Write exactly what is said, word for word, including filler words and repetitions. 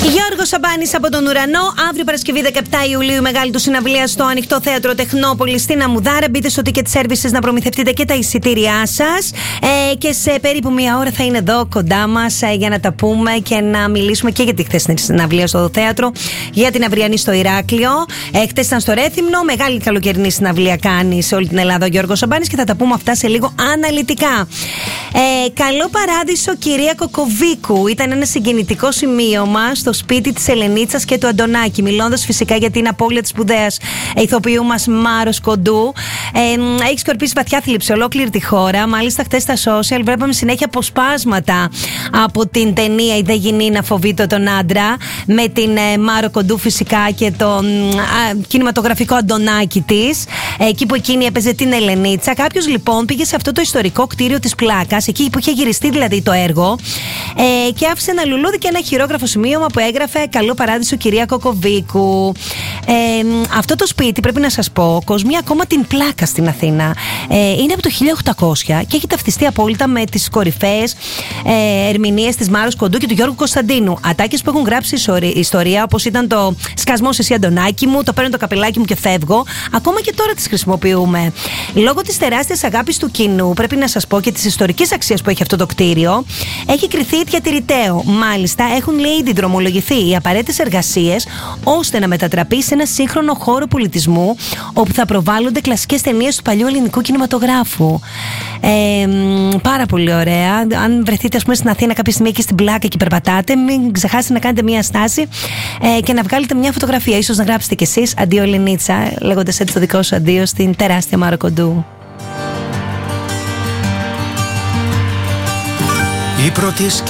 Γιώργος Σαμπάνης από τον ουρανό. Αύριο Παρασκευή δεκαεπτά Ιουλίου η μεγάλη του συναυλία στο Ανοιχτό Θέατρο Τεχνόπολης στην Αμμουδάρα. Μπείτε στο Ticket Services να προμηθευτείτε και τα εισιτήριά σας. Ε, και σε περίπου μία ώρα θα είναι εδώ κοντά μας ε, για να τα πούμε και να μιλήσουμε και για τη χθεσινή συναυλία στο θέατρο, για την αυριανή στο Ηράκλειο. Ε, χθες ήταν στο Ρέθυμνο. Μεγάλη καλοκαιρινή συναυλία κάνει σε όλη την Ελλάδα ο Γιώργος Σαμπάνης και θα τα πούμε αυτά σε λίγο αναλυτικά. Ε, καλό παράδεισο, κυρία Κοκοβίκου. Ήταν ένα συγκινητικό σημείωμα στο σπίτι της Ελενίτσας και του Αντωνάκη. Μιλώντας φυσικά για την απώλεια της σπουδαίας ηθοποιού μας Μάρος Κοντού. Ε, έχει σκορπίσει βαθιά θλίψη ολόκληρη τη χώρα. Μάλιστα, χτες στα social βλέπαμε συνέχεια αποσπάσματα από την ταινία «Η δε γυνή να φοβείται τον άντρα», με την ε, Μάρο Κοντού φυσικά και τον α, κινηματογραφικό Αντωνάκη της, εκεί που εκείνη έπαιζε την Ελενίτσα. Κάποιος λοιπόν πήγε σε αυτό το ιστορικό κτίριο της Πλάκας, εκεί που είχε γυριστεί δηλαδή το έργο, ε, και άφησε ένα λουλούδι και ένα χειρόγραφο σημείωμα που έγραφε «Καλό παράδεισο, κυρία Κοκοβίκου». Ε, αυτό το σπίτι, πρέπει να σας πω, κοσμεί ακόμα την Πλάκα στην Αθήνα. Ε, είναι από το χίλια οκτακόσια και έχει ταυτιστεί απόλυτα με τις κορυφαίες ε, ερμηνείες της Μάρος Κοντού και του Γιώργου Κωνσταντίνου. Ατάκες που έχουν γράψει ιστορία, όπως ήταν το «Σκασμός εσύ Αντωνάκη μου», το «Παίρνω το καπελάκι μου και φεύγω». Ακόμα και τώρα τις χρησιμοποιούμε. Λόγω της τεράστιας αγάπης του κοινού, πρέπει να σας πω, και της ιστορικής αξίας που έχει αυτό το κτίριο, έχει κριθεί διατηρηταίο. Μάλιστα, έχουν λέει ήδη δρομολογηθεί οι απαραίτητες εργασίες ώστε να μετατραπεί σε ένα σύγχρονο χώρο πολιτισμού, όπου θα προβάλλονται κλασικές ταινίες του παλιού ελληνικού κινηματογράφου. Ε, πάρα πολύ ωραία. Αν βρεθείτε, ας πούμε, στην Αθήνα κάποια στιγμή εκεί στην Πλάκα και περπατάτε, μην ξεχάσετε να κάνετε μια στάση ε, και να βγάλετε μια φωτογραφία. Ίσως να γράψετε κι εσείς «Αντίο Ελενίτσα», λέγοντας έτσι το δικό σου αντίο στην τεράστια Μάρο Κοντού. Η πρώτη